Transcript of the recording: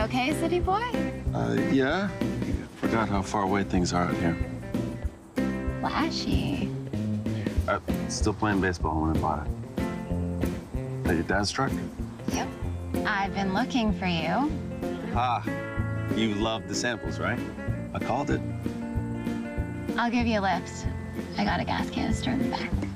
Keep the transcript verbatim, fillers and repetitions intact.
okay, city boy? Uh, yeah. Forgot how far away things are out here. Flashy. Uh, still playing baseball when I bought it. That your dad's truck? Yep. I've been looking for you. Ah, you love the samples, right? I called it. I'll give you a lift. I got a gas canister in the back.